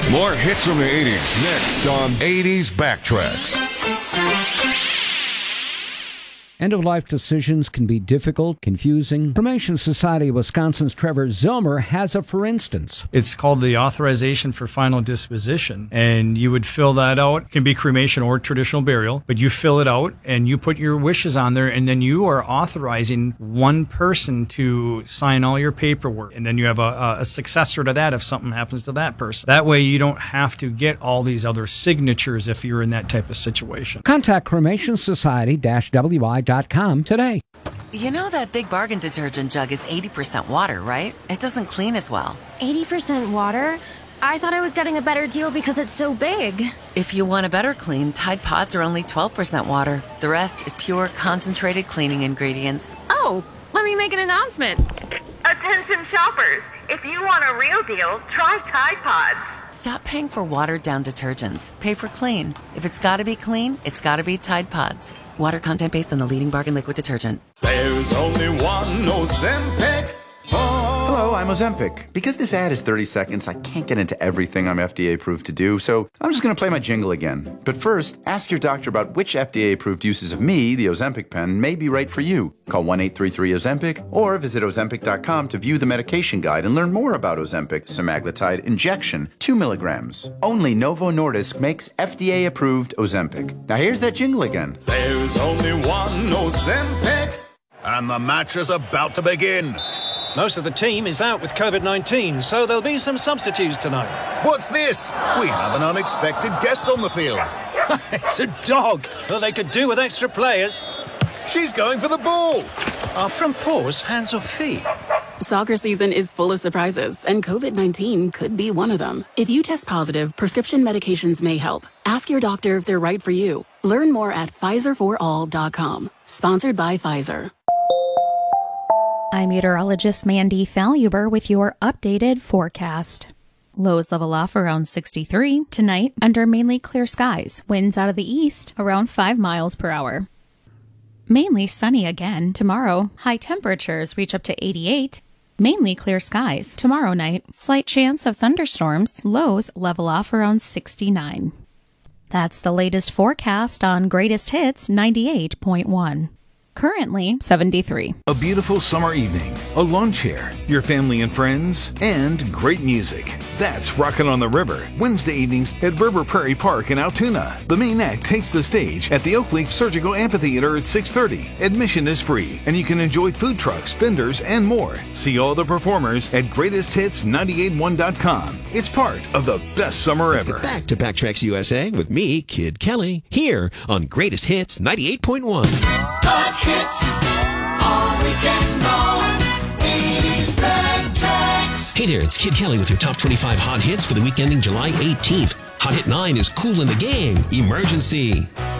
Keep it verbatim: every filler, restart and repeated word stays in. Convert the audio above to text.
More hits from the eighties next on eighties Backtracks. End-of-life decisions can be difficult, confusing. Cremation Society of Wisconsin's Trevor Zilmer has a for instance. It's called the Authorization for Final Disposition, and you would fill that out. It can be cremation or traditional burial, but you fill it out and you put your wishes on there, and then you are authorizing one person to sign all your paperwork, and then you have a, a successor to that if something happens to that person. That way you don't have to get all these other signatures if you're in that type of situation. Contact cremation society dash w i dot com today. You know that Big Bargain detergent jug is eighty percent water, right? It doesn't clean as well. eighty percent water? I thought I was getting a better deal because it's so big. If you want a better clean, Tide Pods are only twelve percent water. The rest is pure, concentrated cleaning ingredients. Oh, let me make an announcement. Attention shoppers, if you want a real deal, try Tide Pods. Stop paying for watered-down detergents. Pay for clean. If it's gotta be clean, it's gotta be Tide Pods. Water content based on the leading bargain liquid detergent. There's only one Ozempic. Hello, I'm Ozempic. Because this ad is thirty seconds, I can't get into everything I'm F D A approved to do, so I'm just going to play my jingle again. But first, ask your doctor about which F D A approved uses of me, the Ozempic pen, may be right for you. Call one eight three three Ozempic or visit Ozempic dot com to view the medication guide and learn more about Ozempic semaglutide injection, two milligrams. Only Novo Nordisk makes F D A approved Ozempic. Now here's that jingle again. There's only one Ozempic. And the match is about to begin. Most of the team is out with COVID nineteen, so there'll be some substitutes tonight. What's this? We have an unexpected guest on the field. It's a dog. Well, they could do with extra players. She's going for the ball. Are front paws hands or feet? Soccer season is full of surprises, and COVID nineteen could be one of them. If you test positive, prescription medications may help. Ask your doctor if they're right for you. Learn more at Pfizer for all dot com. Sponsored by Pfizer. I'm meteorologist Mandy Faluber with your updated forecast. Lows level off around sixty-three. Tonight, under mainly clear skies. Winds out of the east around five miles per hour. Mainly sunny again tomorrow. High temperatures reach up to eighty-eight. Mainly clear skies. Tomorrow night, slight chance of thunderstorms. Lows level off around sixty-nine. That's the latest forecast on Greatest Hits ninety-eight point one. Currently seventy-three. A beautiful summer evening, a lawn chair, your family and friends, and great music. That's Rockin' on the River, Wednesday evenings at River Prairie Park in Altoona. The main act takes the stage at the Oakleaf Surgical Amphitheater at six thirty. Admission is free, and you can enjoy food trucks, vendors, and more. See all the performers at greatest hits nine eight one dot com. It's part of the best summer Let's ever. Get back to Backtracks U S A with me, Kid Kelly, here on Greatest Hits ninety-eight point one. Hot hits all weekend long. eighties Backtracks. Hey there, it's Kid Kelly with your top twenty-five hot hits for the week ending July eighteenth. Hot hit nine is Cool in the Gang, Emergency.